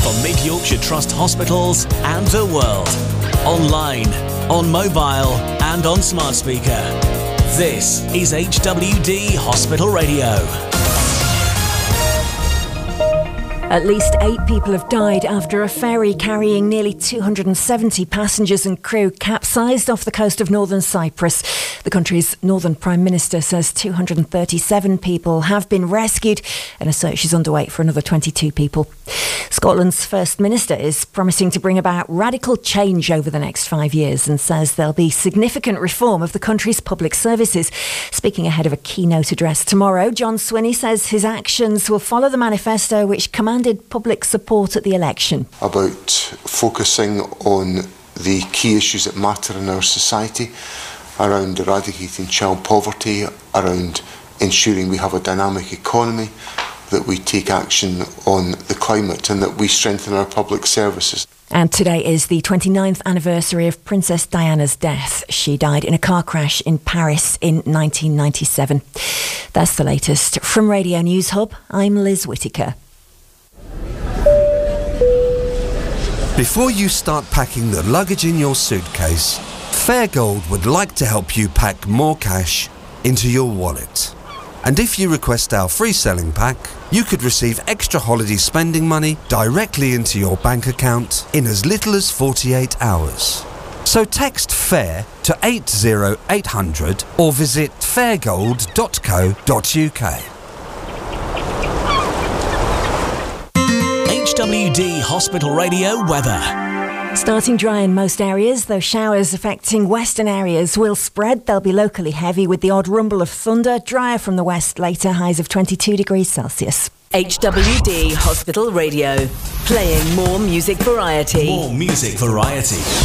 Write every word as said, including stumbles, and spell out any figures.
for Mid Yorkshire Trust hospitals and the world. Online, on mobile and on smart speaker. This is H W D Hospital Radio. At least eight people have died after a ferry carrying nearly two hundred seventy passengers and crew capsized off the coast of northern Cyprus. The country's northern Prime Minister says two hundred thirty-seven people have been rescued and a search is underway for another twenty-two people. Scotland's First Minister is promising to bring about radical change over the next five years and says there'll be significant reform of the country's public services. Speaking ahead of a keynote address tomorrow, John Swinney says his actions will follow the manifesto which commanded public support at the election. About focusing on the key issues that matter in our society, around eradicating child poverty, around ensuring we have a dynamic economy, that we take action on the climate and that we strengthen our public services. And today is the twenty-ninth anniversary of Princess Diana's death. She died in a car crash in Paris in nineteen ninety-seven. That's the latest. From Radio News Hub, I'm Liz Whittaker. Before you start packing the luggage in your suitcase, Fairgold would like to help you pack more cash into your wallet. And if you request our free selling pack, you could receive extra holiday spending money directly into your bank account in as little as forty-eight hours. So text FAIR to eight zero eight hundred or visit fairgold dot co dot uk. H W D Hospital Radio weather. Starting dry in most areas, though showers affecting western areas will spread. They'll be locally heavy with the odd rumble of thunder. Drier from the west later, highs of twenty-two degrees Celsius. H W D Hospital Radio, playing more music variety. More music variety.